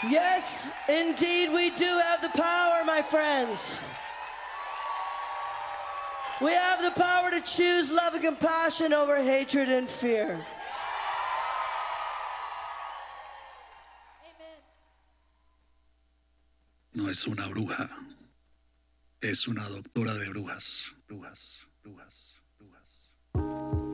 Yes, indeed, we do have the power, my friends. We have the power to choose love and compassion over hatred and fear. No es una bruja, es una doctora de brujas, brujas, brujas, brujas.